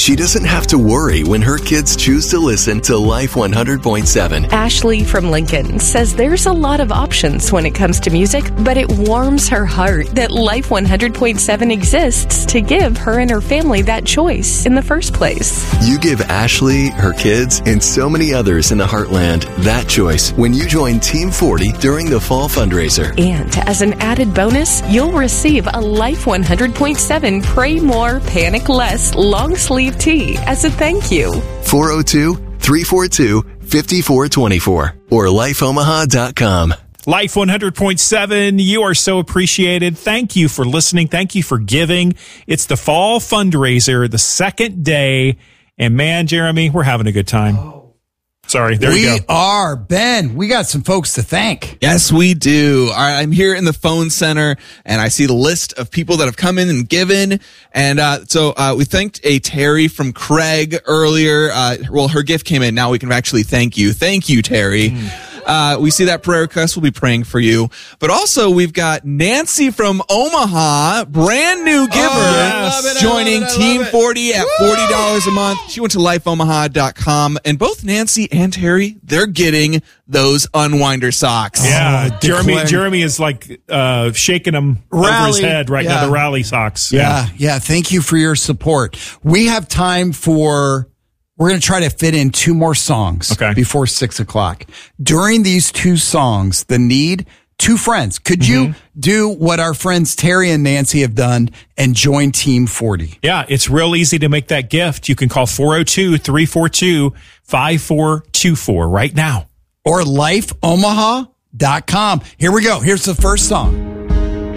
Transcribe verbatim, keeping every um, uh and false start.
she doesn't have to worry when her kids choose to listen to Life one hundred point seven. Ashley from Lincoln says there's a lot of options when it comes to music, but it warms her heart that Life one hundred point seven exists to give her and her family that choice in the first place. You give Ashley, her kids, and so many others in the Heartland that choice when you join Team forty during the fall fundraiser. And as an added bonus, you'll receive a Life one hundred point seven Pray More, Panic Less long sleeve tee as a thank you. four oh two, three four two, five four two four or life omaha dot com. Life one hundred point seven, you are so appreciated. Thank you for listening. Thank you for giving. It's the fall fundraiser, the second day. And man, Jeremy, we're having a good time. Oh. Sorry, there we you go. We are. Ben, we got some folks to thank. Yes, we do. All right, I'm here in the phone center, and I see the list of people that have come in and given. And uh, so uh, we thanked a Terry from Craig earlier. Uh, well, her gift came in. Now we can actually thank you. Thank you, Terry. Mm. Uh, we see that prayer request. We'll be praying for you. But also, we've got Nancy from Omaha, brand new giver, oh, yes. joining Team forty at forty dollars a month. She went to life omaha dot com, and both Nancy and Terry, they're getting those Unwinder socks. Yeah, oh, Jeremy declare. Jeremy is like uh, shaking them rally. over his head right yeah. now, the rally socks. Yeah. yeah, yeah. Thank you for your support. We have time for... We're going to try to fit in two more songs okay. before six o'clock. During these two songs, the need, two friends. Could mm-hmm. you do what our friends Terry and Nancy have done and join Team forty? Yeah, it's real easy to make that gift. You can call four oh two, three four two, five four two four right now. Or life omaha dot com. Here we go. Here's the first song.